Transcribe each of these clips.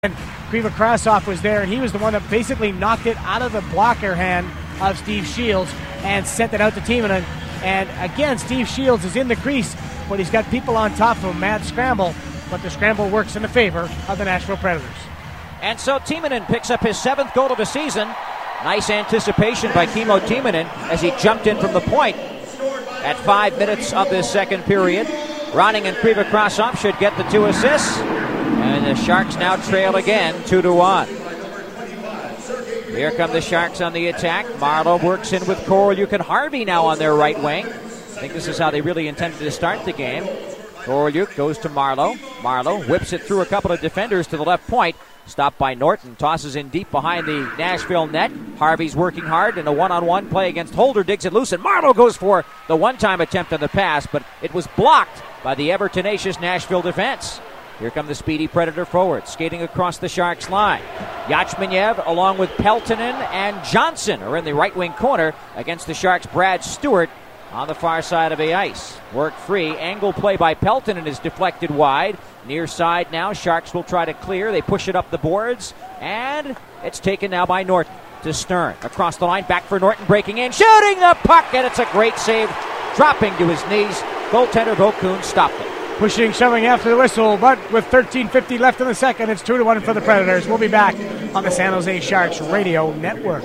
And Kriva Krasov was there, and he was the one that basically knocked it out of the blocker hand of Steve Shields and sent it out to Timonen. And again, Steve Shields is in the crease, but he's got people on top of him. Mad scramble, but the scramble works in the favor of the Nashville Predators. And so Timonen picks up his 7th goal of the season. Nice anticipation by Kimmo Timonen as he jumped in from the point at 5 minutes of this second period. Ronning and Kriva Krasov should get the 2 assists. And the Sharks now trail again, 2-1. Here come the Sharks on the attack. Marleau works in with Korolyuk and Harvey now on their right wing. I think this is how they really intended to start the game. Korolyuk goes to Marleau. Marleau whips it through a couple of defenders to the left point. Stopped by Norton. Tosses in deep behind the Nashville net. Harvey's working hard in a one-on-one play against Holder. Digs it loose, and Marleau goes for the one-time attempt on the pass, but it was blocked by the ever-tenacious Nashville defense. Here come the speedy Predator forwards, skating across the Sharks line. Yachmaniev, along with Peltonen and Johnson, are in the right wing corner against the Sharks' Brad Stewart on the far side of the ice. Work free, angle play by Peltonen is deflected wide. Near side now, Sharks will try to clear. They push it up the boards, and it's taken now by Norton to Stern. Across the line, back for Norton, breaking in, shooting the puck, and it's a great save, dropping to his knees. Goaltender Vokoun stopped it. Pushing, shoving after the whistle, but with 13:50 left in the second, it's 2-1 for the Predators. We'll be back on the San Jose Sharks Radio Network.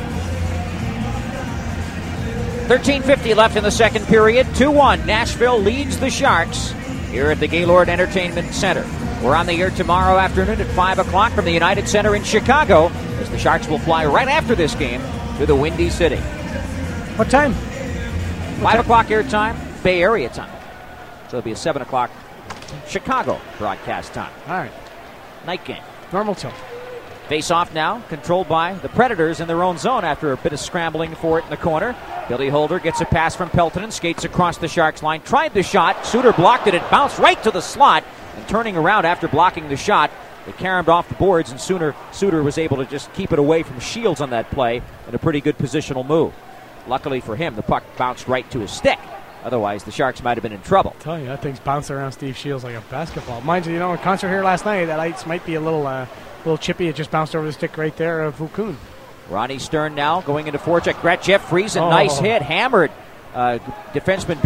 13:50 left in the second period. 2-1. Nashville leads the Sharks here at the Gaylord Entertainment Center. We're on the air tomorrow afternoon at 5 o'clock from the United Center in Chicago, as the Sharks will fly right after this game to the Windy City. What time? 5 o'clock air time, Bay Area time. So it'll be a 7 o'clock Chicago broadcast time. All right. Night game. Normal tilt. Face off now, controlled by the Predators in their own zone after a bit of scrambling for it in the corner. Billy Holder gets a pass from Peltonen, skates across the Sharks line, tried the shot, Suter blocked it, it bounced right to the slot, and turning around after blocking the shot, it caromed off the boards, and Suter was able to just keep it away from Shields on that play in a pretty good positional move. Luckily for him, the puck bounced right to his stick. Otherwise, the Sharks might have been in trouble. I tell you, that thing's bouncing around Steve Shields like a basketball. Mind you, in concert here last night, that ice might be a little chippy. It just bounced over the stick right there of Vokoun. Ronnie Stern now going into forecheck. Jeff Friesen, nice hit, hammered. Defenseman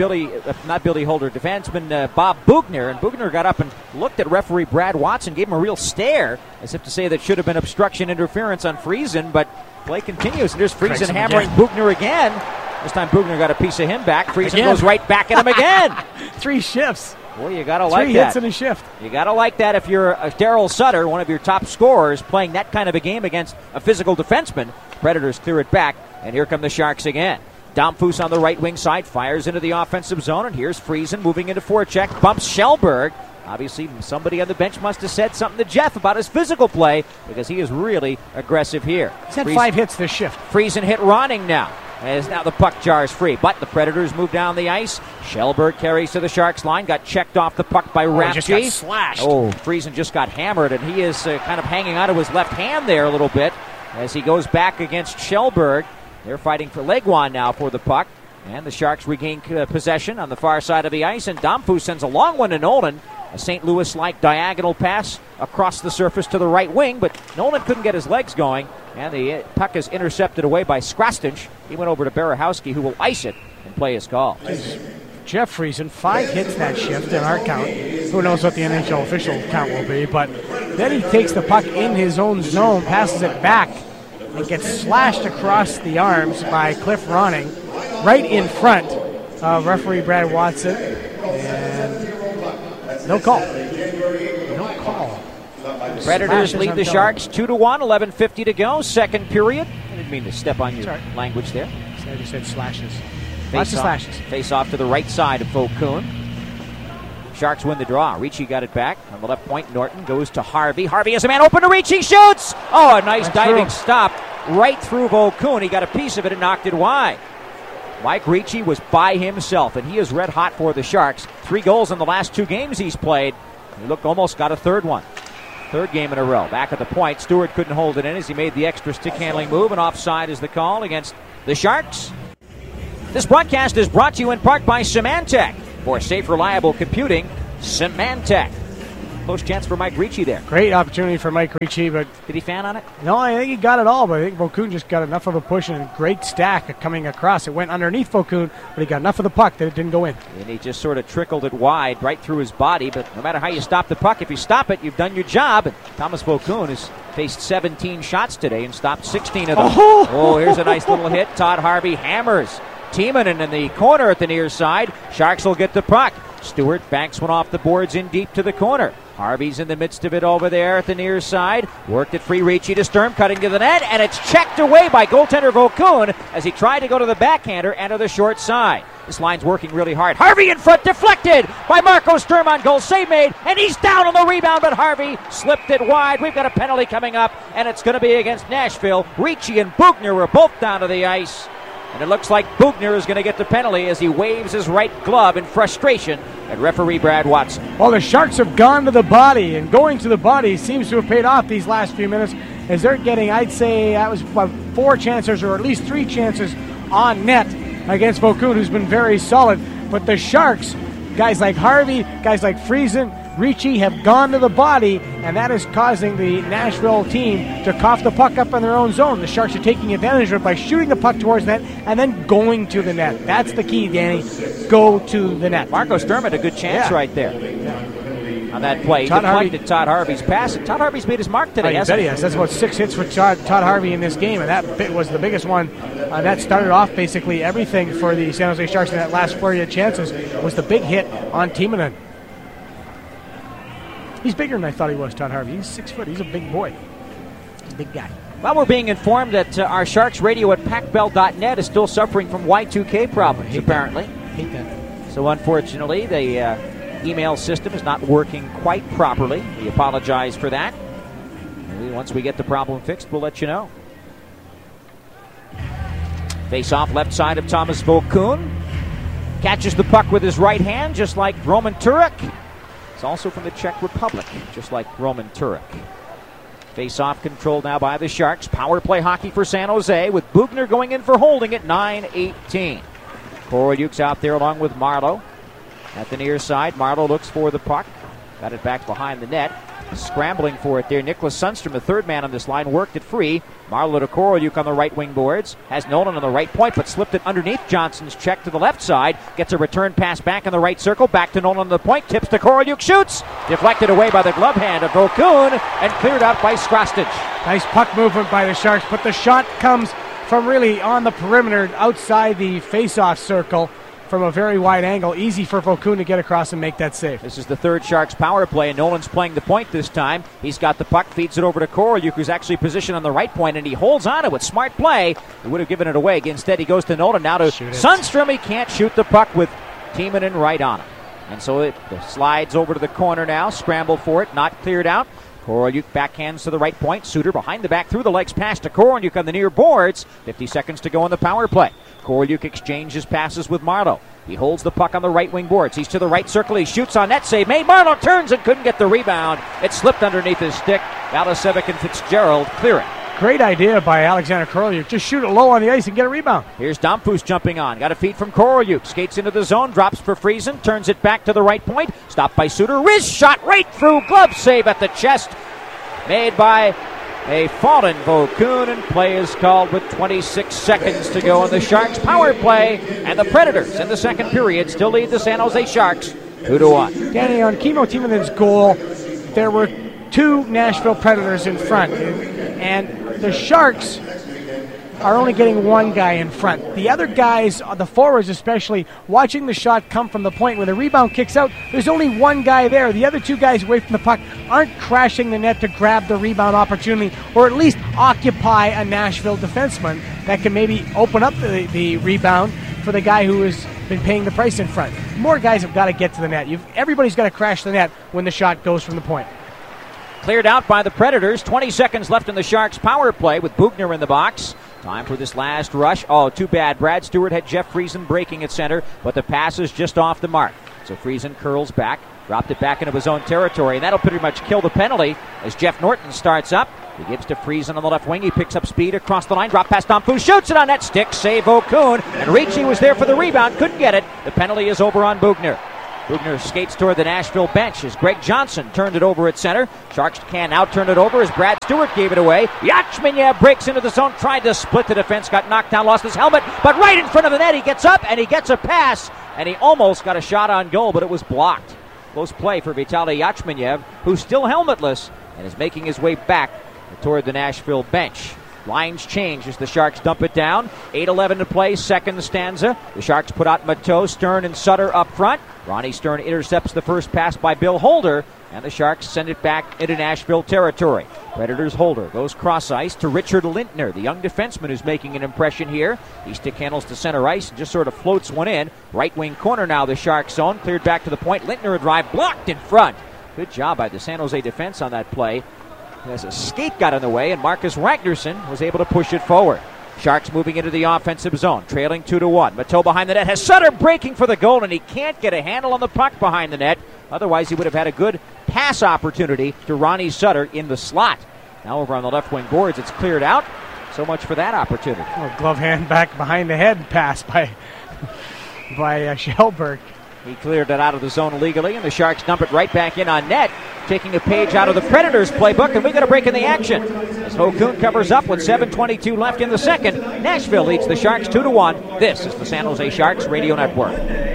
Bob Boughner, and Boughner got up and looked at referee Brad Watson, gave him a real stare, as if to say that should have been obstruction interference on Friesen, but play continues, and there's Friesen hammering Boughner again. This time Boughner got a piece of him back. Friesen goes right back at him again. 3 shifts. Boy, you gotta like that. 3 hits in a shift. You gotta like that if you're Darryl Sutter, one of your top scorers, playing that kind of a game against a physical defenseman. Predators clear it back, and here come the Sharks again. Domfus on the right wing side fires into the offensive zone, and here's Friesen moving into forecheck, bumps Kjellberg. Obviously, somebody on the bench must have said something to Jeff about his physical play, because he is really aggressive here. He's had 5 hits this shift. Friesen hit Ronning now. As now the puck jars free, but the Predators move down the ice. Kjellberg carries to the Sharks line, got checked off the puck by Rapchi. Just got slashed. Friesen just got hammered, and he is kind of hanging out of his left hand there a little bit as he goes back against Kjellberg. They're fighting for Legwan now for the puck, and the Sharks regain possession on the far side of the ice, and Domfus sends a long one to Nolan. A St. Louis-like diagonal pass across the surface to the right wing, but Nolan couldn't get his legs going, and the puck is intercepted away by Skrastinch. He went over to Berehowski, who will ice it and play his call. Jeff Friesen, 5 hits that shift in our count. Who knows what the NHL official count will be, but then he takes the puck in his own zone, passes it back, and gets slashed across the arms by Cliff Ronning, right in front of referee Brad Watson, and no call. No call. Predators lead the Sharks 2-1, 11:50 to go, second period. I didn't mean to step on your language there. I just said slashes. Lots of slashes. Face off to the right side of Vokoun. Sharks win the draw. Ricci got it back on the left point. Norton goes to Harvey. Harvey has a man open to Ricci. Shoots! Oh, a nice diving stop right through Vokoun. He got a piece of it and knocked it wide. Mike Ricci was by himself, and he is red hot for the Sharks. 3 goals in the last 2 games he's played. He almost got a third one. Third game in a row. Back at the point, Stewart couldn't hold it in as he made the extra stick handling move, and offside is the call against the Sharks. This broadcast is brought to you in part by Symantec. For safe, reliable computing, Symantec. Close chance for Mike Ricci there. Great opportunity for Mike Ricci, but Did he fan on it? no, I think he got it all, but I think Vokoun just got enough of a push and a great stack coming across. It went underneath Vokoun, but he got enough of the puck that it didn't go in. And he just sort of trickled it wide right through his body, but no matter how you stop the puck, if you stop it, you've done your job. And Thomas Vokoun has faced 17 shots today and stopped 16 of them. Oh, here's a nice little hit. Todd Harvey hammers Timonen in the corner at the near side. Sharks will get the puck. Stewart banks one off the boards in deep to the corner. Harvey's in the midst of it over there at the near side. Worked it free. Ricci to Sturm, cutting to the net, and it's checked away by goaltender Vokoun as he tried to go to the backhander and to the short side. This line's working really hard. Harvey in front, deflected by Marco Sturm on goal. Save made, and he's down on the rebound, but Harvey slipped it wide. We've got a penalty coming up, and it's going to be against Nashville. Ricci and Bugner were both down to the ice. And it looks like Bugner is going to get the penalty as he waves his right glove in frustration at referee Brad Watson. Well, the Sharks have gone to the body, and going to the body seems to have paid off these last few minutes as they're getting, I'd say, that was about 4 chances or at least 3 chances on net against Vokoun, who's been very solid. But the Sharks, guys like Harvey, guys like Friesen, Ricci have gone to the body, and that is causing the Nashville team to cough the puck up in their own zone. The Sharks are taking advantage of it by shooting the puck towards net and then going to the net. That's the key, Danny. Go to the net. Marco Sturm had a good chance right there on that play. He deflected Todd Harvey's pass, and Todd Harvey's made his mark today, hasn't he? Yes. That's about 6 hits for Todd Harvey in this game, and that was the biggest one. That started off basically everything for the San Jose Sharks in that last flurry of chances was the big hit on Timonen. He's bigger than I thought he was, Todd Harvey. He's 6 foot. He's a big boy. He's a big guy. Well, we're being informed that our Sharks radio at PacBell.net is still suffering from Y2K problems, apparently. Hate that. So, unfortunately, the email system is not working quite properly. We apologize for that. Once we get the problem fixed, we'll let you know. Face off left side of Thomas Vokoun. Catches the puck with his right hand, just like Roman Turek. It's also from the Czech Republic, just like Roman Turek. Face-off controlled now by the Sharks. Power play hockey for San Jose with Bugner going in for holding at 9:18. Korolyuk's out there along with Marleau. At the near side, Marleau looks for the puck. Got it back behind the net. Scrambling for it there. Nicholas Sundstrom, the third man on this line, worked it free. Marleau to Korolyuk on the right wing boards. Has Nolan on the right point, but slipped it underneath Johnson's check to the left side. Gets a return pass back in the right circle. Back to Nolan on the point. Tips to Korolyuk. Shoots. Deflected away by the glove hand of Vokoun and cleared out by Skrastich. Nice puck movement by the Sharks, but the shot comes from really on the perimeter outside the face-off circle. From a very wide angle, easy for Vokoun to get across and make that save. This is the third Sharks power play, and Nolan's playing the point this time. He's got the puck, feeds it over to Korolyuk, who's actually positioned on the right point, and he holds on to it. Smart play. He would have given it away. Instead, he goes to Nolan. Now to Sundstrom. He can't shoot the puck with Timonen right on him. And so it slides over to the corner now. Scramble for it. Not cleared out. Korolyuk backhands to the right point. Suter behind the back through the legs pass to Korolyuk on the near boards. 50 seconds to go on the power play. Korolyuk exchanges passes with Marleau. He holds the puck on the right wing boards. He's to the right circle. He shoots on net save. Made. Marleau turns and couldn't get the rebound. It slipped underneath his stick. Valasevic and Fitzgerald clear it. Great idea by Alexander Korolyuk. Just shoot it low on the ice and get a rebound. Here's Domfus jumping on. Got a feed from Korolyuk. Skates into the zone. Drops for Friesen. Turns it back to the right point. Stopped by Suter. Wrist shot right through. Glove save at the chest. Made by a fallen Vokoun, and play is called with 26 seconds to go on the Sharks power play. And the Predators in the second period still lead the San Jose Sharks 2-1. Danny, on Kimmo Timonen's goal, there were 2 Nashville Predators in front. And the Sharks are only getting 1 guy in front. The other guys, the forwards especially, watching the shot come from the point when the rebound kicks out, there's only 1 guy there. The other 2 guys away from the puck aren't crashing the net to grab the rebound opportunity or at least occupy a Nashville defenseman that can maybe open up the rebound for the guy who has been paying the price in front. More guys have got to get to the net. Everybody's got to crash the net when the shot goes from the point. Cleared out by the Predators. 20 seconds left in the Sharks power play with Bugner in the box. Time for this last rush. Oh, too bad. Brad Stewart had Jeff Friesen breaking at center, but the pass is just off the mark. So Friesen curls back, dropped it back into his own territory, and that'll pretty much kill the penalty as Jeff Norton starts up. He gives to Friesen on the left wing. He picks up speed across the line. Drop past Domfus. Shoots it on that stick. Save Vokoun. And Ricci was there for the rebound. Couldn't get it. The penalty is over on Bugner. Bugner skates toward the Nashville bench as Greg Johnson turned it over at center. Sharks can now turn it over as Brad Stewart gave it away. Yachminiev breaks into the zone, tried to split the defense, got knocked down, lost his helmet, but right in front of the net he gets up and he gets a pass, and he almost got a shot on goal, but it was blocked. Close play for Vitaly Yachminiev, who's still helmetless and is making his way back toward the Nashville bench. Lines change as the Sharks dump it down. 8:11 to play, second stanza. The Sharks put out Mateau, Stern, and Sutter up front. Ronnie Stern intercepts the first pass by Bill Holder, and the Sharks send it back into Nashville territory. Predators Holder goes cross ice to Richard Lintner, the young defenseman who's making an impression here. He stick handles to center ice and just sort of floats one in. Right wing corner now, the Sharks zone. Cleared back to the point. Lintner a drive blocked in front. Good job by the San Jose defense on that play. As a skate got in the way, and Marcus Ragnarsson was able to push it forward. Sharks moving into the offensive zone, trailing 2-1. Mateau behind the net has Sutter breaking for the goal, and he can't get a handle on the puck behind the net. Otherwise, he would have had a good pass opportunity to Ronnie Sutter in the slot. Now over on the left wing boards, it's cleared out. So much for that opportunity. Oh, glove hand back behind the head pass by Shelberg. He cleared it out of the zone legally, and the Sharks dump it right back in on net, taking a page out of the Predators playbook, and we got a break in the action. As Vokoun covers up with 7:22 left in the second, Nashville leads the Sharks 2-1. This is the San Jose Sharks Radio Network.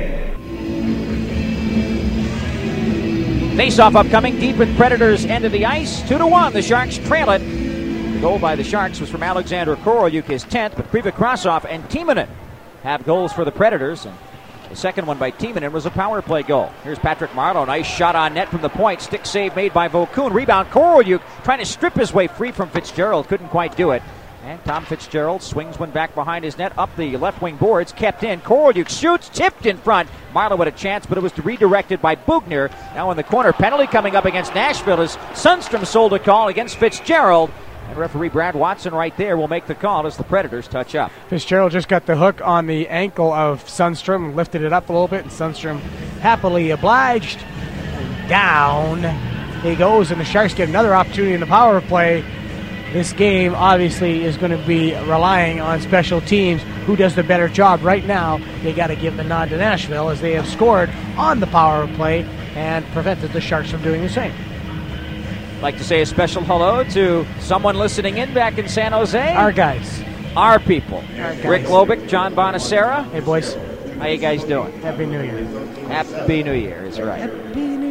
Face-off upcoming deep in Predators' end of the ice. 2-1, the Sharks trail it. The goal by the Sharks was from Alexander Korolyuk, his 10th, but Kriva Krasov and Timonen have goals for the Predators, and the second one by Timonen was a power play goal. Here's Patrick Marleau. Nice shot on net from the point. Stick save made by Vokoun. Rebound Korolyuk trying to strip his way free from Fitzgerald. Couldn't quite do it. And Tom Fitzgerald swings one back behind his net up the left wing boards. Kept in. Korolyuk shoots. Tipped in front. Marleau had a chance, but it was redirected by Bugner. Now in the corner. Penalty coming up against Nashville as Sundstrom sold a call against Fitzgerald. And referee Brad Watson right there will make the call as the Predators touch up. Fitzgerald just got the hook on the ankle of Sundstrom, lifted it up a little bit, and Sundstrom happily obliged. And down he goes, and the Sharks get another opportunity in the power play. This game obviously is going to be relying on special teams. Who does the better job right now? They got to give the nod to Nashville as they have scored on the power play and prevented the Sharks from doing the same. Like to say a special hello to someone listening in back in San Jose. Our guys. Our people. Our guys. Rick Lobick, John Bonacera. Hey, boys. How you guys doing? Happy New Year. Happy New Year is right. Happy New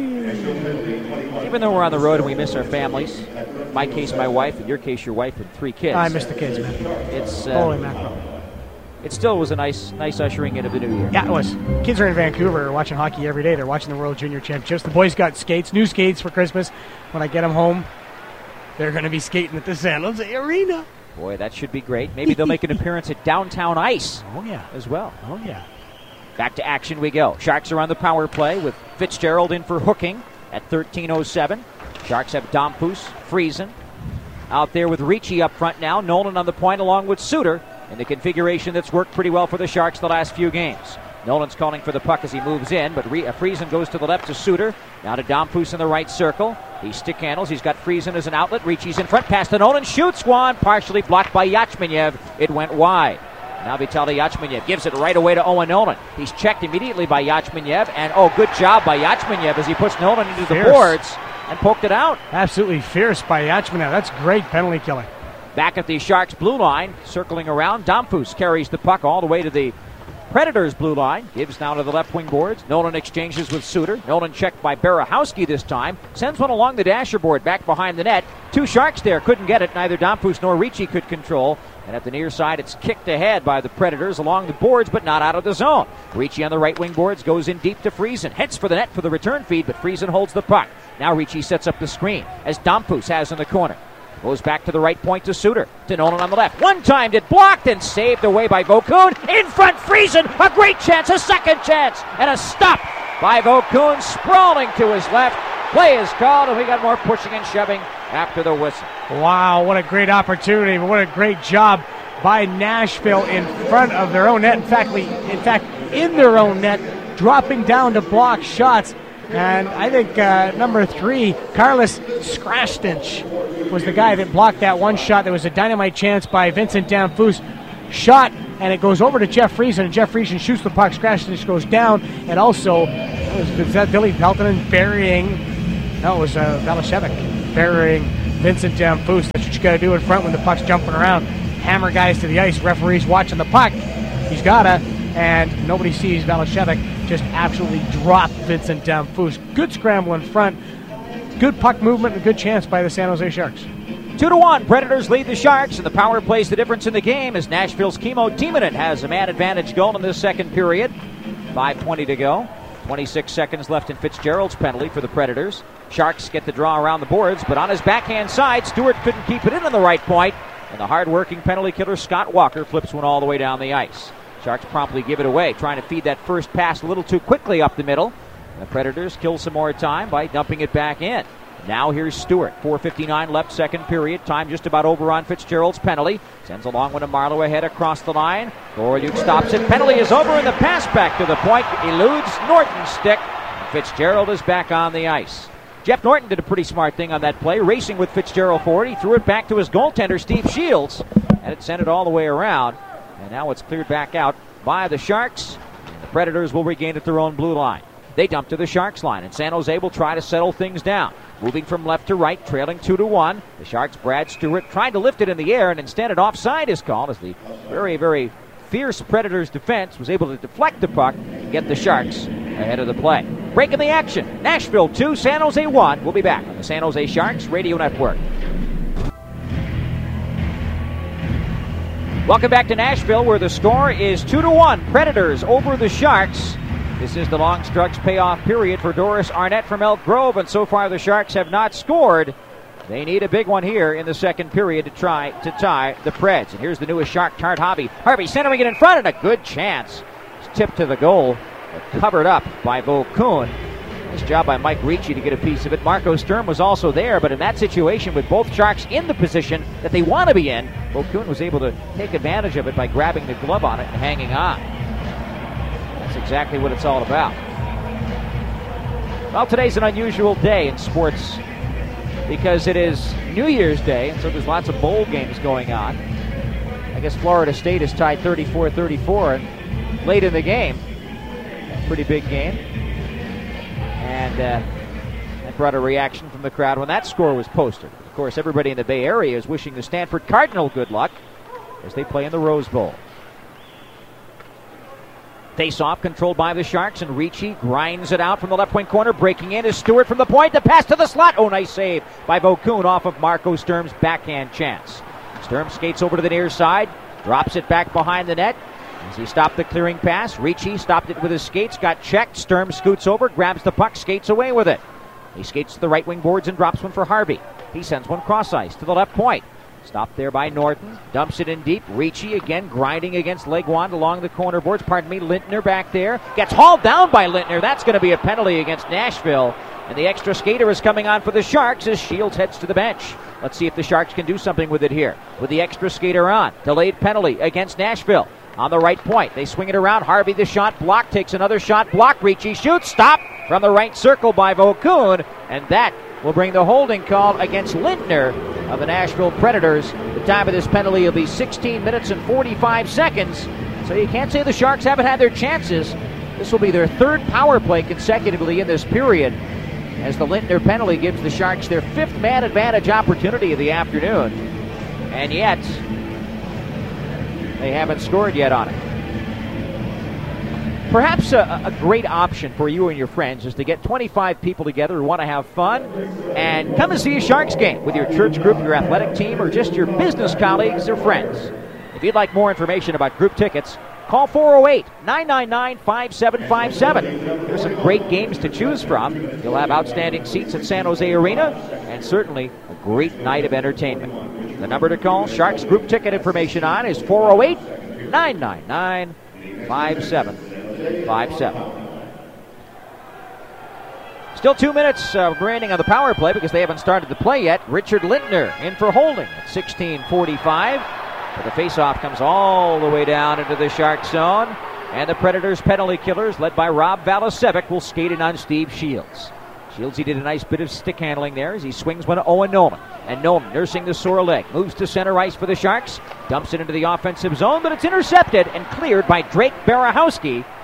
Year. Even though we're on the road and we miss our families, in my case, my wife, in your case, your wife and 3 kids. I miss the kids, man. It's holy mackerel. It still was a nice ushering in of the new year. Yeah, it was. Kids are in Vancouver watching hockey every day. They're watching the World Junior Championships. The boys got skates, new skates for Christmas. When I get them home, they're going to be skating at the San Jose Arena. Boy, that should be great. Maybe they'll make an appearance at Downtown Ice. Oh, yeah. As well. Oh, yeah. Back to action we go. Sharks are on the power play with Fitzgerald in for hooking at 13:07. Sharks have Domphus, Friesen out there with Ricci up front now. Nolan on the point along with Suter in the configuration that's worked pretty well for the Sharks the last few games. Nolan's calling for the puck as he moves in, but Friesen goes to the left to Suter. Now to Domphus in the right circle. He stick handles. He's got Friesen as an outlet. Ricci's in front. Pass to Nolan. Shoots one. Partially blocked by Yachminiev. It went wide. Now Vitaly Yachminiev gives it right away to Owen Nolan. He's checked immediately by Yachminiev. And, good job by Yachminiev as he puts Nolan into the boards and poked it out. Absolutely fierce by Yachminiev. That's great penalty killing. Back at the Sharks' blue line, circling around. Domphus carries the puck all the way to the Predators' blue line. Gives now to the left wing boards. Nolan exchanges with Suter. Nolan checked by Berehowski this time. Sends one along the dasher board back behind the net. 2 Sharks there. Couldn't get it. Neither Domphus nor Ricci could control. And at the near side, it's kicked ahead by the Predators along the boards, but not out of the zone. Ricci on the right wing boards goes in deep to Friesen. Heads for the net for the return feed, but Friesen holds the puck. Now Ricci sets up the screen as Domphus has in the corner. Goes back to the right point to Suter. To Nolan on the left. One-timed it, blocked and saved away by Vokoun. In front, Friesen. A great chance, a second chance. And a stop by Vokoun, sprawling to his left. Play is called, and we got more pushing and shoving after the whistle. Wow, what a great opportunity. What a great job by Nashville in front of their own net. In fact, in their own net, dropping down to block shots. And I think number 3, Carlos Skrastich, was the guy that blocked that one shot. There was a dynamite chance by Vincent Domphus. Shot, and it goes over to Jeff Friesen, and Jeff Friesen shoots the puck. Skrastich goes down, and also Was that Billy Peltonen burying? No, it was Velishevik burying Vincent Damphousse. That's what you got to do in front when the puck's jumping around. Hammer guys to the ice. Referees watching the puck. He's gotta, and nobody sees Velishevik just absolutely drop Vincent Damphousse. Good scramble in front. Good puck movement and a good chance by the San Jose Sharks. 2-1, Predators lead the Sharks, and the power plays the difference in the game as Nashville's Kimmo Timonen has a man advantage goal in this second period. 5:20 to go. 26 seconds left in Fitzgerald's penalty for the Predators. Sharks get the draw around the boards, but on his backhand side, Stewart couldn't keep it in on the right point, and the hard-working penalty killer Scott Walker flips one all the way down the ice. Sharks promptly give it away, trying to feed that first pass a little too quickly up the middle. And the Predators kill some more time by dumping it back in. Now here's Stewart. 4:59 left, second period. Time just about over on Fitzgerald's penalty. Sends a long one to Marleau ahead across the line. Goreliuk stops it. Penalty is over, and the pass back to the point eludes Norton's stick. Fitzgerald is back on the ice. Jeff Norton did a pretty smart thing on that play, racing with Fitzgerald forward. He threw it back to his goaltender, Steve Shields, and it sent it all the way around. And now it's cleared back out by the Sharks. The Predators will regain at their own blue line. They dump to the Sharks line, and San Jose will try to settle things down. Moving from left to right, trailing 2-1. The Sharks' Brad Stewart tried to lift it in the air, and instead an offside is called as the very, very fierce Predators defense was able to deflect the puck and get the Sharks ahead of the play. Break in the action. Nashville 2, San Jose 1. We'll be back on the San Jose Sharks Radio Network. Welcome back to Nashville, where the score is 2-1. Predators over the Sharks. This is the long Strux payoff period for Doris Arnett from Elk Grove, and so far the Sharks have not scored. They need a big one here in the second period to try to tie the Preds. And here's the newest Shark, Tart Harvey. Harvey centering it in front, and a good chance. It's tipped to the goal, but covered up by Bo Kuhn. Nice job by Mike Ricci to get a piece of it. Marco Sturm was also there, but in that situation with both Sharks in the position that they want to be in, Bo Kuhn was able to take advantage of it by grabbing the glove on it and hanging on. That's exactly what it's all about. Well, today's an unusual day in sports because it is New Year's Day, and so there's lots of bowl games going on. I guess Florida State is tied 34-34 and late in the game. Pretty big game. And that brought a reaction from the crowd when that score was posted. Of course, everybody in the Bay Area is wishing the Stanford Cardinal good luck as they play in the Rose Bowl. Face-off controlled by the Sharks, and Ricci grinds it out from the left wing corner. Breaking in is Stewart from the point. The pass to the slot. Oh, nice save by Bo Kuhn off of Marco Sturm's backhand chance. Sturm skates over to the near side, drops it back behind the net. As he stopped the clearing pass, Ricci stopped it with his skates, got checked. Sturm scoots over, grabs the puck, skates away with it. He skates to the right wing boards and drops one for Harvey. He sends one cross ice to the left point. Stopped there by Norton. Dumps it in deep. Ricci again grinding against Legwand along the corner boards. Lintner back there. Gets hauled down by Lintner. That's going to be a penalty against Nashville. And the extra skater is coming on for the Sharks as Shields heads to the bench. Let's see if the Sharks can do something with it here. With the extra skater on. Delayed penalty against Nashville. On the right point. They swing it around. Harvey the shot blocked. Takes another shot blocked. Ricci shoots. Stop from the right circle by Bo Kuhn. And that will bring the holding call against Lintner of the Nashville Predators. The time of this penalty will be 16 minutes and 45 seconds. So you can't say the Sharks haven't had their chances. This will be their third power play consecutively in this period, as the Lintner penalty gives the Sharks their fifth man advantage opportunity of the afternoon. And yet, they haven't scored yet on it. Perhaps a great option for you and your friends is to get 25 people together who want to have fun and come and see a Sharks game with your church group, your athletic team, or just your business colleagues or friends. If you'd like more information about group tickets, call 408-999-5757. There's some great games to choose from. You'll have outstanding seats at San Jose Arena and certainly a great night of entertainment. The number to call Sharks group ticket information on is 408-999-5757. Still 2 minutes remaining on the power play because they haven't started the play yet. Richard Lintner in for holding at 16:45. But the faceoff comes all the way down into the Shark zone. And the Predators penalty killers, led by Rob Valasevic, will skate in on Steve Shields. Shields, he did a nice bit of stick handling there as he swings one to Owen Nolan. And Nolan, nursing the sore leg, moves to center ice for the Sharks. Dumps it into the offensive zone, but it's intercepted and cleared by Drake Barahowski.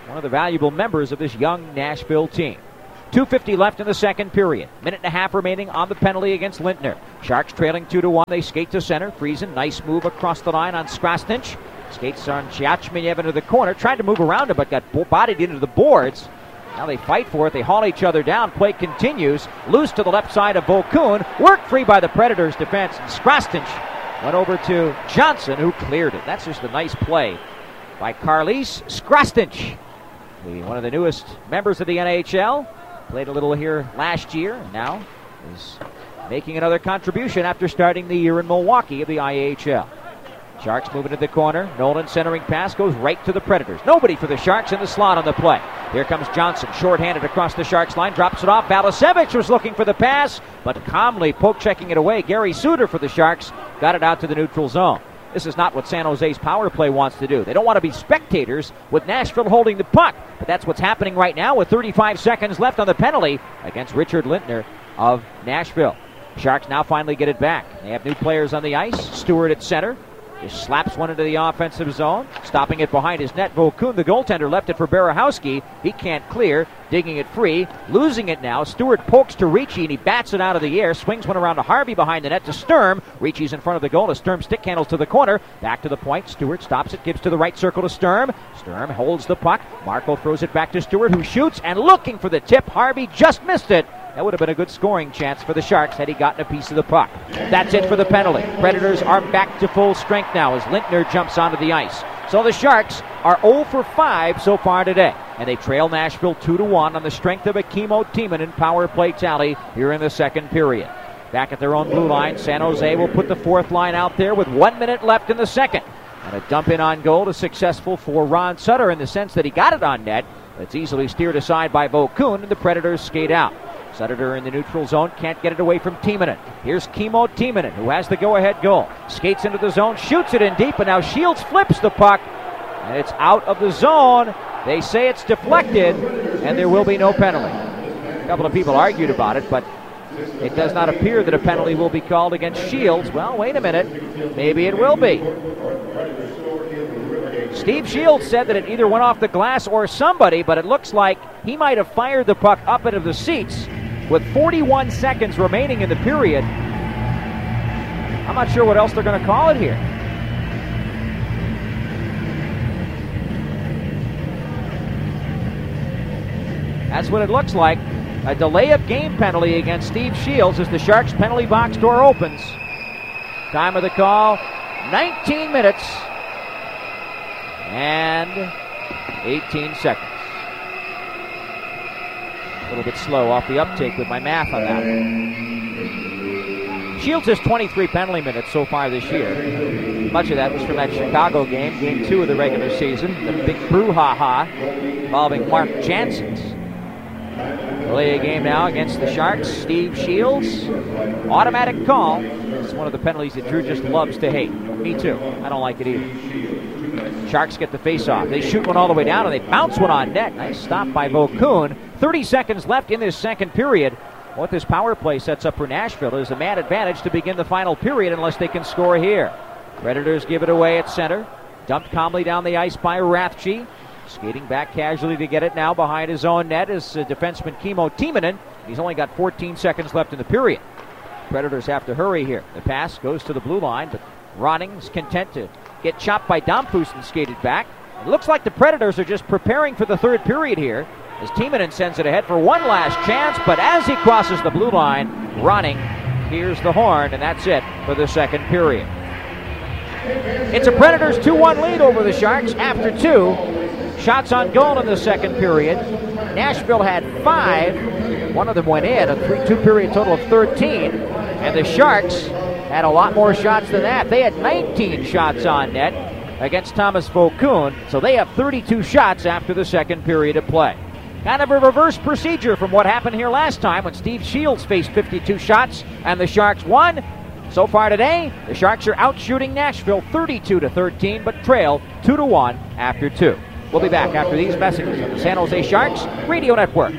one of the valuable members of this young Nashville team. 2:50 left in the second period. Minute and a half remaining on the penalty against Lintner. Sharks trailing 2-1. They skate to center. Friesen, nice move across the line on Skrastins. Skates on Tchiachmenyev into the corner. Tried to move around him, but got bodied into the boards. Now they fight for it. They haul each other down. Play continues. Loose to the left side of Vokoun. Worked free by the Predators' defense. Skrastins went over to Johnson, who cleared it. That's just a nice play by Carlis Skrastins, one of the newest members of the NHL. Played a little here last year, and now is making another contribution after starting the year in Milwaukee of the IHL. Sharks moving to the corner. Nolan centering pass goes right to the Predators. Nobody for the Sharks in the slot on the play. Here comes Johnson, shorthanded across the Sharks line, drops it off. Balasevich was looking for the pass, but calmly poke-checking it away. Gary Suter for the Sharks got it out to the neutral zone. This is not what San Jose's power play wants to do. They don't want to be spectators with Nashville holding the puck, but that's what's happening right now with 35 seconds left on the penalty against Richard Lintner of Nashville. Sharks now finally get it back. They have new players on the ice. Stewart at center. Just slaps one into the offensive zone, stopping it behind his net. Vokoun, the goaltender, left it for Berehowski. He can't clear, digging it free, losing it now. Stewart pokes to Ricci, and he bats it out of the air, swings one around to Harvey behind the net to Sturm. Ricci's in front of the goal. Sturm stick handles to the corner, back to the point. Stewart stops it, gives to the right circle to Sturm. Sturm holds the puck. Marco throws it back to Stewart, who shoots, and looking for the tip. Harvey just missed it. That would have been a good scoring chance for the Sharks had he gotten a piece of the puck. That's it for the penalty. Predators are back to full strength now as Lintner jumps onto the ice. So the Sharks are 0 for 5 so far today, and they trail Nashville 2-1 on the strength of a Kimmo Timonen power play tally here in the second period. Back at their own blue line, San Jose will put the fourth line out there with 1 minute left in the second. And a dump in on goal is successful for Ron Sutter in the sense that he got it on net. It's easily steered aside by Vokoun, and the Predators skate out. Sutter in the neutral zone, can't get it away from Timonen. Here's Kimmo Timonen, who has the go-ahead goal. Skates into the zone, shoots it in deep, and now Shields flips the puck, and it's out of the zone. They say it's deflected, and there will be no penalty. A couple of people argued about it, but it does not appear that a penalty will be called against Shields. Well, wait a minute. Maybe it will be. Steve Shields said that it either went off the glass or somebody, but it looks like he might have fired the puck up into the seats with 41 seconds remaining in the period. I'm not sure what else they're going to call it here. That's what it looks like. A delay of game penalty against Steve Shields as the Sharks penalty box door opens. Time of the call, 19 minutes and 18 seconds. A little bit slow off the uptake with my math on that. Shields has 23 penalty minutes so far this year. Much of that was from that Chicago game, game 2 of the regular season. The big brouhaha involving Mark Janssens. Delay a game now against the Sharks. Steve Shields. Automatic call. It's one of the penalties that Drew just loves to hate. Me too. I don't like it either. Sharks get the face-off. They shoot one all the way down, and they bounce one on net. Nice stop by Vokoun. 30 seconds left in this second period. What this power play sets up for Nashville is a man advantage to begin the final period unless they can score here. Predators give it away at center. Dumped calmly down the ice by Rathje. Skating back casually to get it now behind his own net is defenseman Kimmo Timonen. He's only got 14 seconds left in the period. Predators have to hurry here. The pass goes to the blue line, but Roning's content to get chopped by Domfus and skated back. It looks like the Predators are just preparing for the third period here as Timonen sends it ahead for one last chance, but as he crosses the blue line, Roning hears the horn, and that's it for the second period. It's a Predators 2-1 lead over the Sharks after 2 shots on goal in the second period. Nashville had 5. One of them went in, a 3-2 period total of 13. And the Sharks had a lot more shots than that. They had 19 shots on net against Thomas Vokoun, so they have 32 shots after the second period of play. Kind of a reverse procedure from what happened here last time when Steve Shields faced 52 shots and the Sharks won. So far today, the Sharks are out shooting Nashville 32-13, but trail 2-1 after 2. We'll be back after these messages on the San Jose Sharks Radio Network.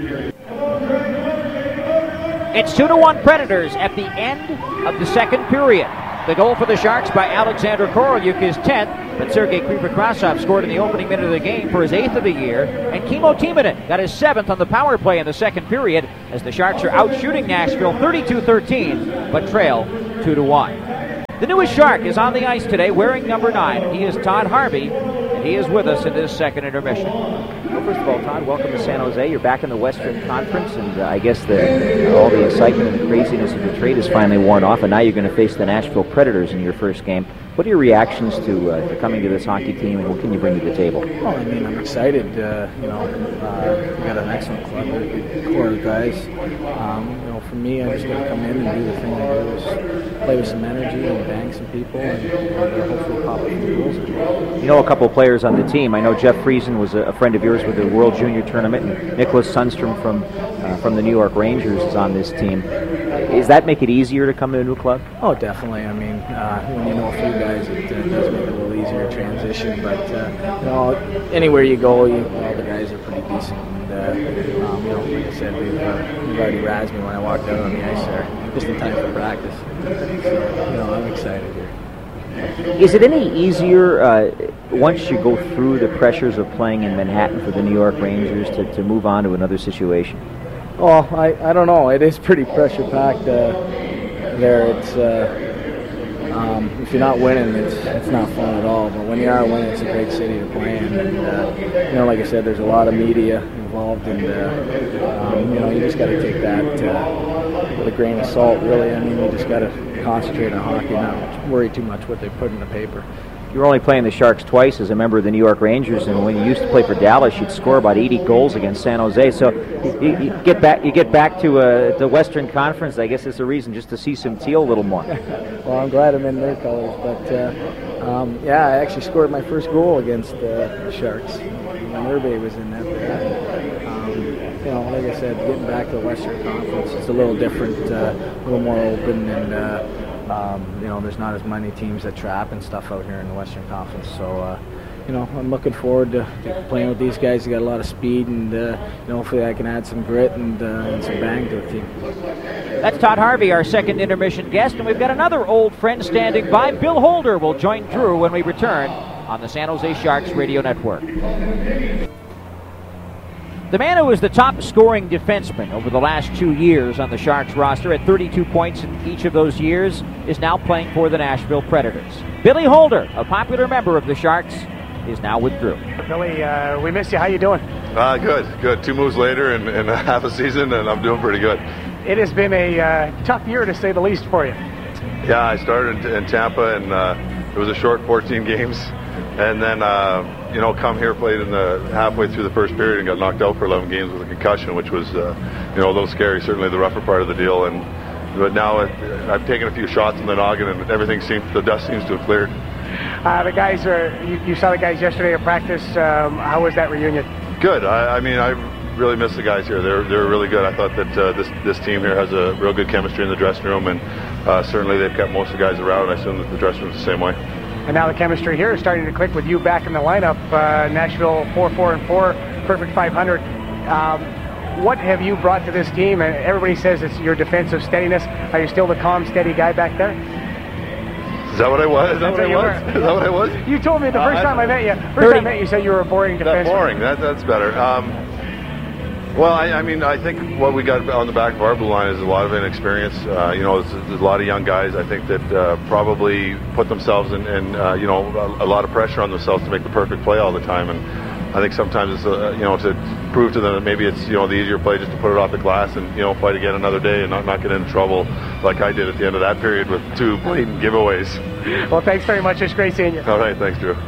It's 2-1 Predators at the end of the second period. The goal for the Sharks by Alexander Korolyuk is 10th, but Sergei Krivokrasov scored in the opening minute of the game for his 8th of the year, and Kimmo Timonen got his 7th on the power play in the second period as the Sharks are out shooting Nashville 32-13, but trail 2-1. The newest Shark is on the ice today wearing number 9. He is Todd Harvey, and he is with us in this second intermission. Well, first of all, Todd, welcome to San Jose. You're back in the Western Conference, and I guess all the excitement and the craziness of the trade has finally worn off, and now you're going to face the Nashville Predators in your first game. What are your reactions to coming to this hockey team, and what can you bring to the table? Well, I mean, I'm excited. We got an excellent club, a good core of guys. For me, I just got to come in and do the thing I do, is play with some energy and bang some people, and hopefully pop a few goals. You know a couple of players on the team. I know Jeff Friesen was a friend of yours with the World Junior Tournament, and Nicholas Sundstrom from the New York Rangers is on this team. Does that make it easier to come to a new club? Oh, definitely. I mean, when you know a few guys, it does make it a little easier transition. But anywhere you go, all the guys are pretty decent. And like I said, we've already razzed me when I walked out on the ice there, just in time for practice. So, I'm excited here. Is it any easier once you go through the pressures of playing in Manhattan for the New York Rangers to move on to another situation? Oh, I don't know. It is pretty pressure-packed there. It's if you're not winning, it's not fun at all. But when you are winning, it's a great city to play in. And like I said, there's a lot of media involved, and you just got to take that with a grain of salt. Really, I mean, you just got to concentrate on hockey, not worry too much what they put in the paper. You were only playing the Sharks twice as a member of the New York Rangers, and when you used to play for Dallas, you'd score about 80 goals against San Jose. So you get back to the Western Conference. I guess it's a reason just to see some teal a little more. Well, I'm glad I'm in their colors, but I actually scored my first goal against the Sharks when Irbe was in that there. Like I said, getting back to the Western Conference, it's a little different, a little more open, and there's not as many teams that trap and stuff out here in the Western Conference. So, I'm looking forward to playing with these guys. They got a lot of speed, and hopefully I can add some grit and some bang to the team. That's Todd Harvey, our second intermission guest, and we've got another old friend standing by. Bill Holder will join Drew when we return on the San Jose Sharks Radio Network. The man who was the top scoring defenseman over the last 2 years on the Sharks roster at 32 points in each of those years is now playing for the Nashville Predators. Billy Holder, a popular member of the Sharks, is now with Drew. Billy, we miss you. How you doing? Good. 2 moves later and half a season, and I'm doing pretty good. It has been a tough year, to say the least, for you. Yeah, I started in Tampa, and it was a short 14 games. And then, come here, played in the halfway through the first period and got knocked out for 11 games with a concussion, which was, a little scary, certainly the rougher part of the deal. But now I've taken a few shots in the noggin, and the dust seems to have cleared. The guys you saw the guys yesterday at practice. How was that reunion? Good. I really miss the guys here. They're really good. I thought that this team here has a real good chemistry in the dressing room, and certainly they've kept most of the guys around. I assume that the dressing room's the same way. And now the chemistry here is starting to click with you back in the lineup. Nashville 4-4-4, perfect 500. What have you brought to this team? Everybody says it's your defensive steadiness. Are you still the calm, steady guy back there? Is that what I was? Is that what I was? You told me the first time I met you. First time I met you, said you were a boring defenseman. Boring. That's better. Well, I think what we got on the back of our blue line is a lot of inexperience. There's a lot of young guys, I think, that probably put themselves in a lot of pressure on themselves to make the perfect play all the time. And I think sometimes it's, to prove to them that maybe it's, the easier play just to put it off the glass and, fight again another day and not get into trouble like I did at the end of that period with 2 blatant giveaways. Well, thanks very much. It's great seeing you. All right. Thanks, Drew.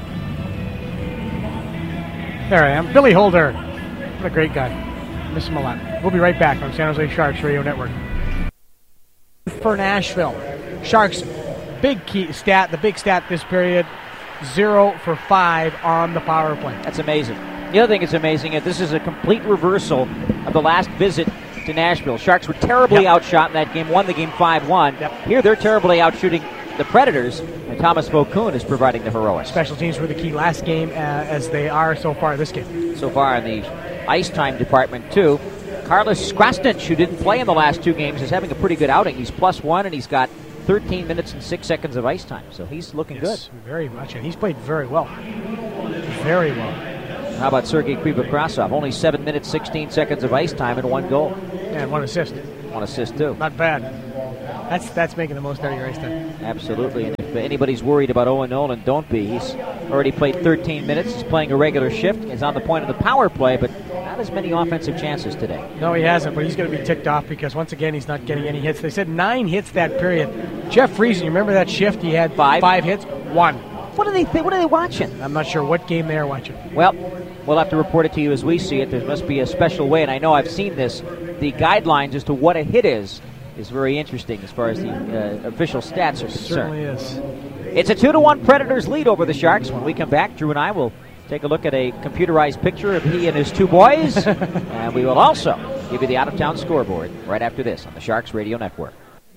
There I am. Billy Holder. What a great guy. Miss him a lot. We'll be right back on San Jose Sharks Radio Network. For Nashville, Sharks, the big stat this period, 0 for 5 on the power play. That's amazing. The other thing that's amazing is this is a complete reversal of the last visit to Nashville. Sharks were terribly outshot in that game, won the game 5-1. Here they're terribly outshooting the Predators, and Thomas Vokoun is providing the heroics. Special teams were the key last game, as they are so far this game. So far in the ice time department, too. Carlos Krasnich, who didn't play in the last 2 games, is having a pretty good outing. He's +1, and he's got 13 minutes and 6 seconds of ice time, so he's looking good. Very much, and he's played very well. Very well. How about Sergei Krivokrasov? Only 7 minutes, 16 seconds of ice time and 1 goal. And 1 assist. 1 assist, too. Not bad. That's making the most out of your ice time. Absolutely, and if anybody's worried about Owen Nolan, don't be. He's already played 13 minutes. He's playing a regular shift. He's on the point of the power play, but not as many offensive chances today. No, he hasn't, but he's going to be ticked off because, once again, he's not getting any hits. They said 9 hits that period. Jeff Friesen, you remember that shift? He had 5 hits, 1. What are they watching? I'm not sure what game they are watching. Well, we'll have to report it to you as we see it. There must be a special way, and I know I've seen this. The guidelines as to what a hit is very interesting as far as the official stats are concerned. It certainly is. It's a 2-1 Predators lead over the Sharks. When we come back, Drew and I will take a look at a computerized picture of he and his 2 boys, and we will also give you the out-of-town scoreboard right after this on the Sharks Radio Network.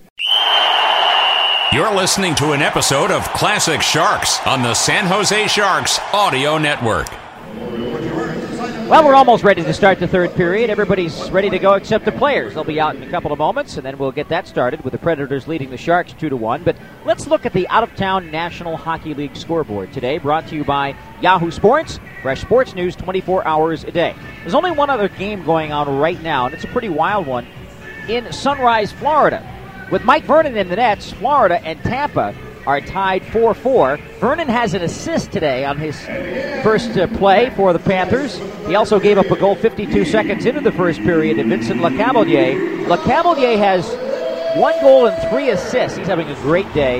You're listening to an episode of Classic Sharks on the San Jose Sharks Audio Network. Well, we're almost ready to start the third period. Everybody's ready to go except the players. They'll be out in a couple of moments, and then we'll get that started with the Predators leading the Sharks 2-1. But let's look at the out-of-town National Hockey League scoreboard today, brought to you by Yahoo Sports. Fresh sports news 24 hours a day. There's only one other game going on right now, and it's a pretty wild one, in Sunrise, Florida. With Mike Vernon in the nets, Florida and Tampa are tied 4-4. Vernon has an assist today on his first play for the Panthers. He also gave up a goal 52 seconds into the first period to Vincent Lecavalier. Lecavalier has 1 goal and 3 assists. He's having a great day.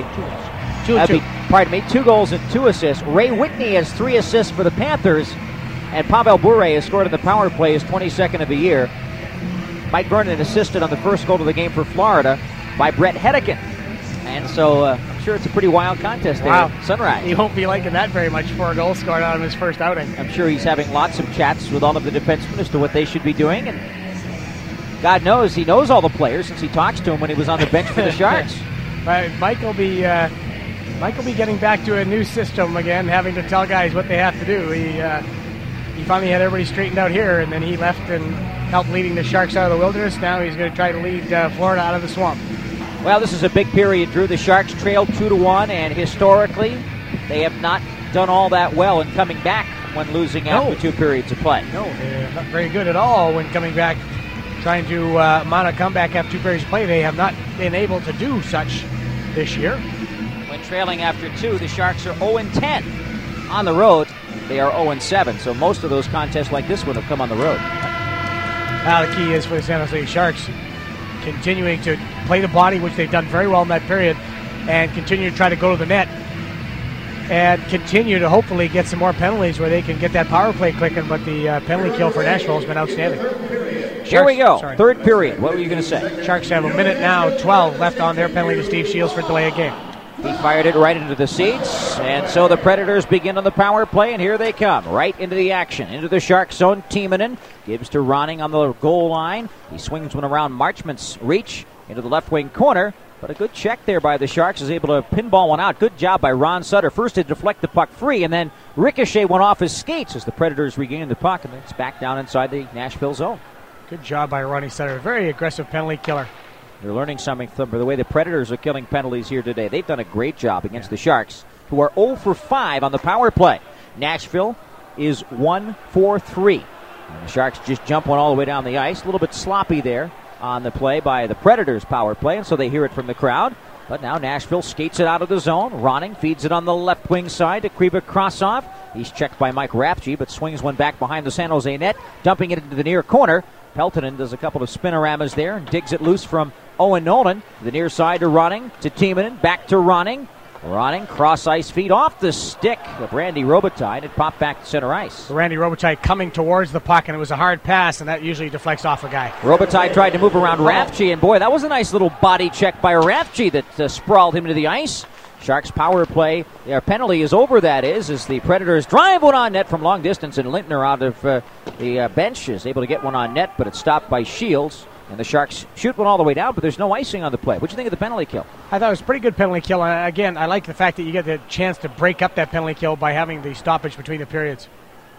2 goals and 2 assists. Ray Whitney has 3 assists for the Panthers. And Pavel Bure has scored on the power play, his 22nd of the year. Mike Vernon assisted on the first goal of the game for Florida by Brett Hedican. And so I'm sure it's a pretty wild contest there at Sunrise. He won't be liking that very much for a goal scored out of his first outing. I'm sure he's having lots of chats with all of the defensemen as to what they should be doing. And God knows he knows all the players since he talks to them when he was on the bench for the Sharks. Mike will be getting back to a new system again, having to tell guys what they have to do. He finally had everybody straightened out here, and then he left and helped leading the Sharks out of the wilderness. Now he's going to try to lead Florida out of the swamp. Well, this is a big period, Drew. The Sharks trailed 2-1, and historically, they have not done all that well in coming back when losing after 2 periods of play. No, they're not very good at all when coming back, trying to mount a comeback after 2 periods of play. They have not been able to do such this year. When trailing after 2, the Sharks are 0-10. On the road, they are 0-7, so most of those contests like this one have come on the road. Now the key is for the San Jose Sharks continuing to play the body, which they've done very well in that period, and continue to try to go to the net and continue to hopefully get some more penalties where they can get that power play clicking, but the penalty kill for Nashville has been outstanding. Here we go. Third period. What were you going to say? Sharks have a minute now, 12 left on their penalty to Steve Shields for delay of game. He fired it right into the seats, and so the Predators begin on the power play, and here they come, right into the action, into the Shark zone. Timonen gives to Ronning on the goal line. He swings one around Marchment's reach into the left wing corner, but a good check there by the Sharks is able to pinball one out. Good job by Ron Sutter, first to deflect the puck free, and then ricochet one off his skates as the Predators regain the puck, and it's back down inside the Nashville zone. Good job by Ronnie Sutter, very aggressive penalty killer. They're learning something from the way the Predators are killing penalties here today. They've done a great job against the Sharks, who are 0 for 5 on the power play. Nashville is 1 for 3. And the Sharks just jump one all the way down the ice. A little bit sloppy there on the play by the Predators' power play, and so they hear it from the crowd. But now Nashville skates it out of the zone. Ronning feeds it on the left wing side to Krivokrasov. He's checked by Mike Rapchi, but swings one back behind the San Jose net, dumping it into the near corner. Peltonen does a couple of spinoramas there and digs it loose from Owen Nolan. The near side to Ronning, to Timonen, back to Ronning. Ronning, cross-ice feed off the stick of Randy Robitaille, and it popped back to center ice. Randy Robitaille coming towards the puck, and it was a hard pass, and that usually deflects off a guy. Robitaille tried to move around Rapchi, and boy, that was a nice little body check by Rapchi that sprawled him to the ice. Sharks power play, their penalty is over, that is, as the Predators drive one on net from long distance, and Lintner out of the bench is able to get one on net, but it's stopped by Shields. And the Sharks shoot one all the way down, but there's no icing on the play. What do you think of the penalty kill? I thought it was a pretty good penalty kill. And again, I like the fact that you get the chance to break up that penalty kill by having the stoppage between the periods.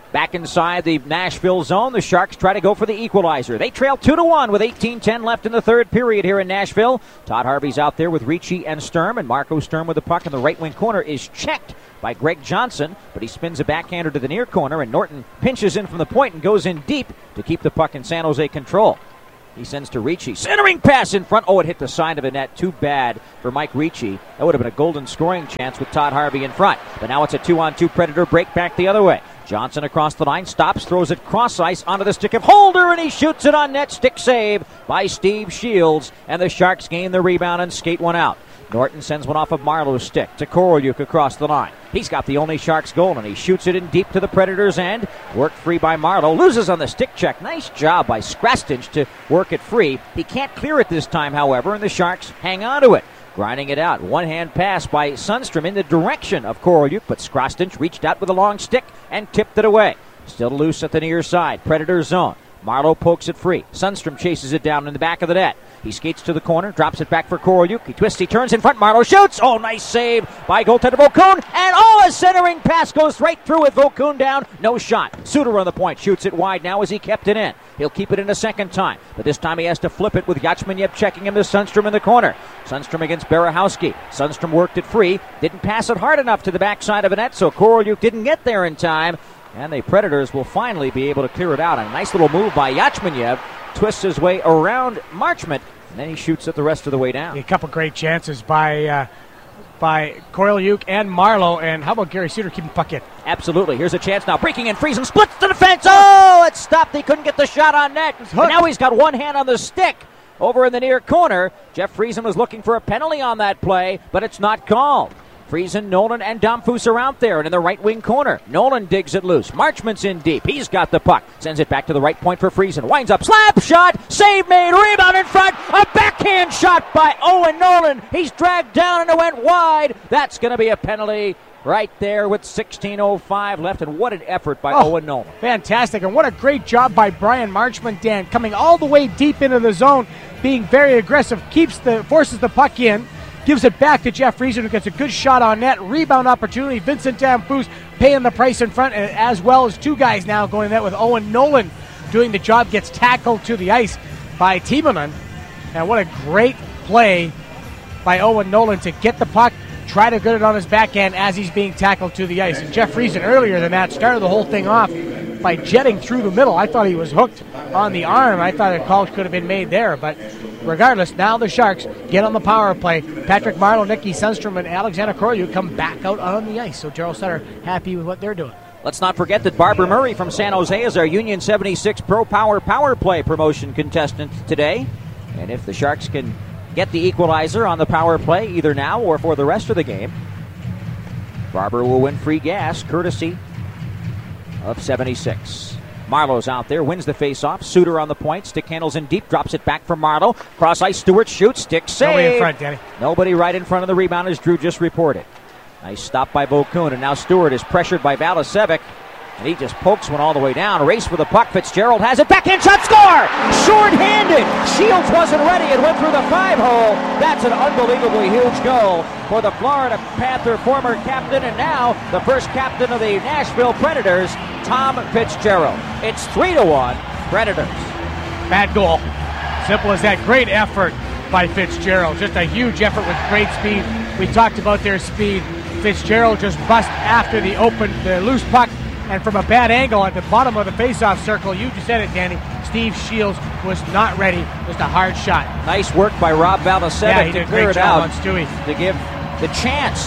Back inside the Nashville zone, the Sharks try to go for the equalizer. They trail 2-1 with 18:10 left in the third period here in Nashville. Todd Harvey's out there with Ricci and Sturm, and Marco Sturm with the puck in the right wing corner is checked by Greg Johnson, but he spins a backhander to the near corner, and Norton pinches in from the point and goes in deep to keep the puck in San Jose control. He sends to Ricci. Centering pass in front. Oh, it hit the side of the net. Too bad for Mike Ricci. That would have been a golden scoring chance with Todd Harvey in front. But now it's a 2-on-2 Predator break back the other way. Johnson across the line, stops, throws it cross ice onto the stick of Holder, and he shoots it on net. Stick save by Steve Shields, and the Sharks gain the rebound and skate one out. Norton sends one off of Marlowe's stick to Korolyuk across the line. He's got the only Sharks goal, and he shoots it in deep to the Predators' end. Worked free by Marlowe. Loses on the stick check. Nice job by Skrastinch to work it free. He can't clear it this time, however, and the Sharks hang on to it. Grinding it out. One-hand pass by Sundstrom in the direction of Korolyuk, but Skrastinch reached out with a long stick and tipped it away. Still loose at the near side. Predator zone. Marlowe pokes it free. Sundstrom chases it down in the back of the net. He skates to the corner, drops it back for Korolyuk. He twists, he turns in front. Marlowe shoots. Oh, nice save by goaltender Vokoun. And a centering pass goes right through with Vokoun down. No shot. Suter on the point. Shoots it wide now as he kept it in. He'll keep it in a second time. But this time he has to flip it with Yachmaniev checking him to Sundstrom in the corner. Sundstrom against Berehowski. Sundstrom worked it free. Didn't pass it hard enough to the backside of the net, so Korolyuk didn't get there in time. And the Predators will finally be able to clear it out. A nice little move by Yachmaniev. Twists his way around Marchment, and then he shoots it the rest of the way down. A couple great chances by Korolyuk and Marlowe. And how about Gary Suter keeping the puck in? Absolutely. Here's a chance now. Breaking in, Friesen splits the defense. Oh, it stopped. He couldn't get the shot on net. And now he's got one hand on the stick over in the near corner. Jeff Friesen was looking for a penalty on that play, but it's not called. Friesen, Nolan, and Domfus are out there and in the right wing corner. Nolan digs it loose. Marchment's in deep. He's got the puck. Sends it back to the right point for Friesen. Winds up. Slap shot. Save made. Rebound in front. A backhand shot by Owen Nolan. He's dragged down and it went wide. That's going to be a penalty right there with 16:05 left. And what an effort by Owen Nolan. Fantastic. And what a great job by Brian Marchment, Dan, coming all the way deep into the zone, being very aggressive, forces the puck in. Gives it back to Jeff Friesen, who gets a good shot on net. Rebound opportunity. Vincent Damphousse paying the price in front, and as well as two guys now going net with Owen Nolan doing the job. Gets tackled to the ice by Timonen. And what a great play by Owen Nolan to get the puck, try to get it on his backhand as he's being tackled to the ice. And Jeff Friesen, earlier than that, started the whole thing off by jetting through the middle. I thought he was hooked on the arm. I thought a call could have been made there, but regardless, now the Sharks get on the power play. Patrick Marleau, Nicky Sundstrom, and Alexander Korolyuk come back out on the ice. So Gerald Sutter happy with what they're doing. Let's not forget that Barbara Murray from San Jose is our Union 76 Pro Power Power Play promotion contestant today. And if the Sharks can get the equalizer on the power play, either now or for the rest of the game, Barbara will win free gas courtesy of 76. Marlowe's out there, wins the face-off. Suter on the point, stick handles in deep, drops it back for Marlowe. Cross ice, Stewart shoots, stick save. Nobody in front, Danny. Nobody right in front of the rebound, as Drew just reported. Nice stop by Vokoun, and now Stewart is pressured by Valasevic, and he just pokes one all the way down. Race for the puck. Fitzgerald has it. Backhand shot, score! Short-handed. Shields wasn't ready. It went through the 5-hole. That's an unbelievably huge goal for the Florida Panther former captain, and now the first captain of the Nashville Predators, Tom Fitzgerald. It's 3-1 Predators. Bad goal. Simple as that. Great effort by Fitzgerald. Just a huge effort with great speed. We talked about their speed. Fitzgerald just bust after the loose puck, and from a bad angle at the bottom of the face-off circle. You just said it, Danny. Steve Shields was not ready. Just a hard shot. Nice work by Rob Valasevic to clear it out, to give the chance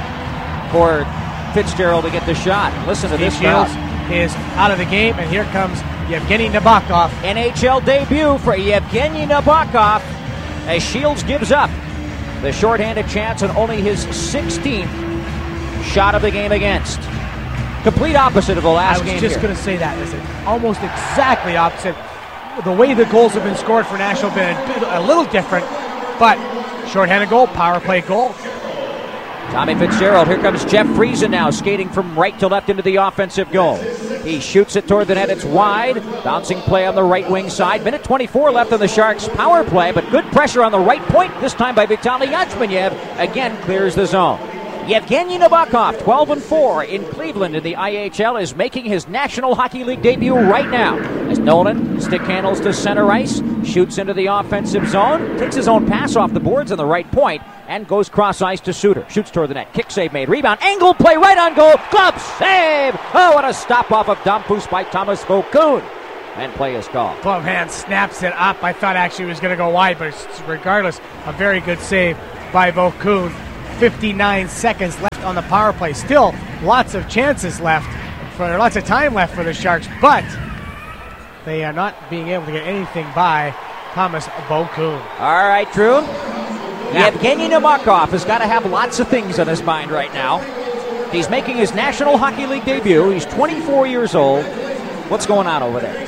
for Fitzgerald to get the shot. Listen to Steve this Shields crowd. Is out of the game, and here comes Yevgeny Nabokov. NHL debut for Yevgeny Nabokov as Shields gives up the shorthanded chance on only his 16th shot of the game against. Complete opposite of the last game. I was just going to say that. Listen, almost exactly opposite. The way the goals have been scored for Nashville have been a little different, but shorthanded goal, power play goal. Tommy Fitzgerald. Here comes Jeff Friesen now, skating from right to left into the offensive goal. He shoots it toward the net. It's wide. Bouncing play on the right wing side. Minute 24 left on the Sharks' power play, but good pressure on the right point, this time by Vitaly Yachmaniev. Again, clears the zone. Yevgeny Nabokov, 12-4 in Cleveland in the IHL, is making his National Hockey League debut right now. As Nolan stick handles to center ice, shoots into the offensive zone, takes his own pass off the boards on the right point, and goes cross ice to Suter. Shoots toward the net. Kick save made. Rebound. Angle play right on goal. Glove save. Oh, what a stop off of Damphousse by Thomas Vokoun. And play is called. Glove hand snaps it up. I thought actually it was going to go wide, but regardless, a very good save by Vokoun. 59 seconds left on the power play. Still lots of chances left, lots of time left for the Sharks, but they are not being able to get anything by Thomas Vokoun. All right, Drew. Yevgeny Nabokov has got to have lots of things on his mind right now. He's making his National Hockey League debut. He's 24 years old. What's going on over there?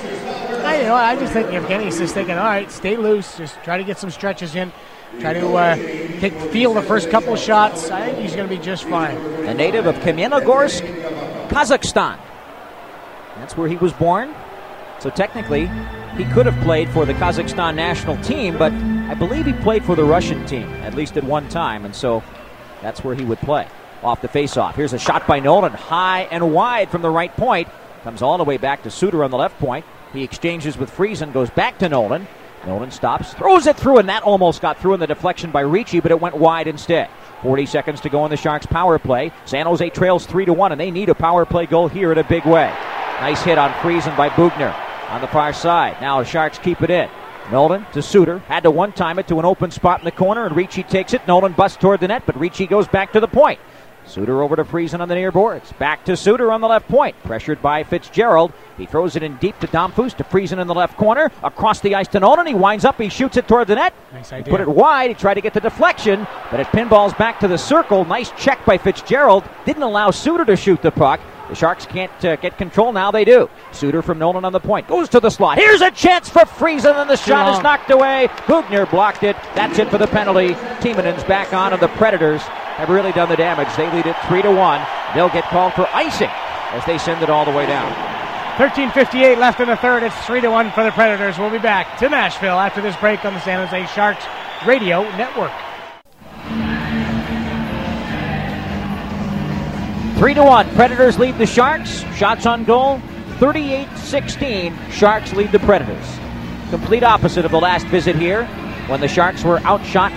I just think Yevgeny's just thinking, all right, stay loose. Just try to get some stretches in. Try to feel the first couple shots. I think he's going to be just fine. A native of Kamenogorsk, Kazakhstan. That's where he was born. So technically, he could have played for the Kazakhstan national team, but I believe he played for the Russian team, at least at one time, and so that's where he would play. Off the faceoff. Here's a shot by Nolan, high and wide from the right point. Comes all the way back to Suter on the left point. He exchanges with Friesen, goes back to Nolan. Nolan stops, throws it through, and that almost got through in the deflection by Ricci, but it went wide instead. 40 seconds to go in the Sharks' power play. San Jose trails 3-1, and they need a power play goal here in a big way. Nice hit on Friesen by Bugner on the far side. Now the Sharks keep it in. Nolan to Suter. Had to one-time it to an open spot in the corner, and Ricci takes it. Nolan busts toward the net, but Ricci goes back to the point. Suter over to Friesen on the near boards. Back to Suter on the left point. Pressured by Fitzgerald. He throws it in deep to Damphousse, to Friesen in the left corner. Across the ice to Nolan. He winds up. He shoots it toward the net. Nice idea. Put it wide. He tried to get the deflection, but it pinballs back to the circle. Nice check by Fitzgerald. Didn't allow Suter to shoot the puck. The Sharks can't get control. Now they do. Suter from Nolan on the point. Goes to the slot. Here's a chance for Friesen, and the shot is knocked away. Bugner blocked it. That's it for the penalty. Tiemanen's back on, and the Predators have really done the damage. They lead it 3-1. They'll get called for icing as they send it all the way down. 13:58 left in the third. It's 3-1 for the Predators. We'll be back to Nashville after this break on the San Jose Sharks Radio Network. 3-1. Predators lead the Sharks. Shots on goal, 38-16. Sharks lead the Predators. Complete opposite of the last visit here, when the Sharks were outshot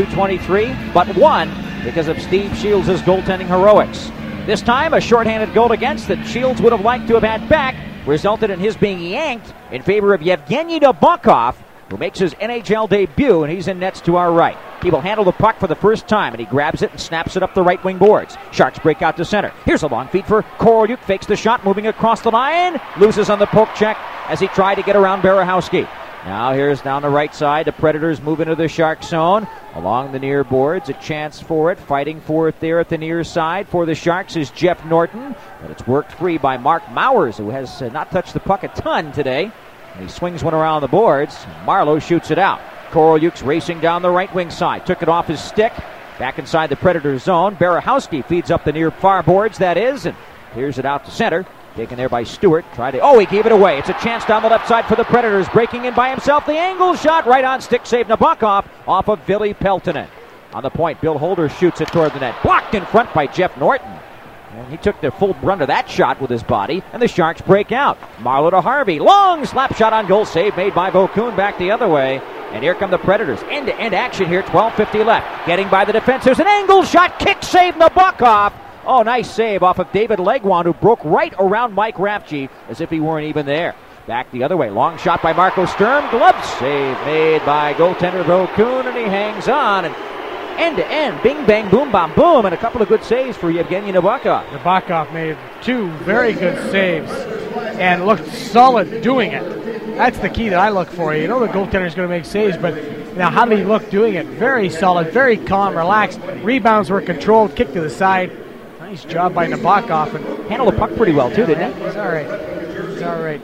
52-23, but won because of Steve Shields' goaltending heroics. This time, a shorthanded goal against that Shields would have liked to have had back resulted in his being yanked in favor of Yevgeny Nabokov, who makes his NHL debut, and he's in nets to our right. He will handle the puck for the first time, and he grabs it and snaps it up the right wing boards. Sharks break out to center. Here's a long feed for Korolyuk, fakes the shot, moving across the line, loses on the poke check as he tried to get around Berehowski. Now here's down the right side. The Predators move into the Shark zone. Along the near boards, a chance for it. Fighting for it there at the near side for the Sharks is Jeff Norton. But it's worked free by Mark Mowers, who has not touched the puck a ton today. And he swings one around the boards. Marlowe shoots it out. Korolyuk's racing down the right wing side. Took it off his stick. Back inside the Predators zone. Berehowski feeds up the near far boards, that is, and clears it out to center. Taken there by Stewart. He gave it away. It's a chance down the left side for the Predators. Breaking in by himself. The angle shot right on stick. Save Nabokov off of Ville Peltonen. On the point, Bill Holder shoots it toward the net. Blocked in front by Jeff Norton. And he took the full brunt of that shot with his body, and the Sharks break out. Marlowe to Harvey. Long slap shot on goal. Save made by Vokoun back the other way. And here come the Predators. End-to-end action here. 12:50 left. Getting by the defense. There's an angle shot. Kick save Nabokov. Oh, nice save off of David Legwand, who broke right around Mike Rafji as if he weren't even there. Back the other way. Long shot by Marco Sturm. Glove save made by goaltender Vokoun, and he hangs on. And end-to-end, bing, bang, boom, bam, boom, and a couple of good saves for Yevgeny Nabokov. Nabokov made two very good saves and looked solid doing it. That's the key that I look for. You know the goaltender's going to make saves, but now how did he look doing it? Very solid, very calm, relaxed. Rebounds were controlled, kick to the side. Nice job by Nabokov. And handled the puck pretty well, too, didn't he? He's all right. He's all right.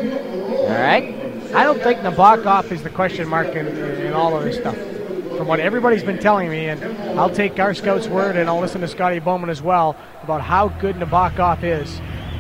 All right. I don't think Nabokov is the question mark in all of this stuff. From what everybody's been telling me, and I'll take our scout's word, and I'll listen to Scotty Bowman as well, about how good Nabokov is.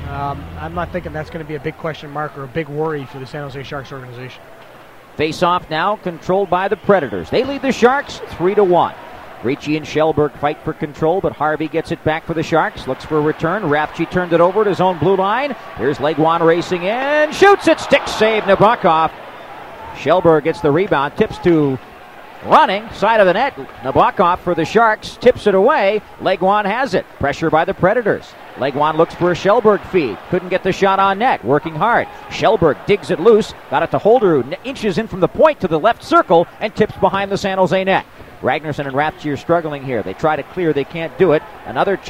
I'm not thinking that's going to be a big question mark or a big worry for the San Jose Sharks organization. Face-off now controlled by the Predators. They lead the Sharks 3-1. Ricci and Shellberg fight for control, but Harvey gets it back for the Sharks. Looks for a return. Rapchi turned it over to his own blue line. Here's Legwan racing in. Shoots it. Stick save, Nabokov. Shellberg gets the rebound. Tips to running. Side of the net. Nabokov for the Sharks. Tips it away. Legwan has it. Pressure by the Predators. Legwan looks for a Shellberg feed. Couldn't get the shot on net. Working hard. Shellberg digs it loose. Got it to Holder, who inches in from the point to the left circle and tips behind the San Jose net. Ragnarsson and Rapchi are struggling here. They try to clear. They can't do it. Another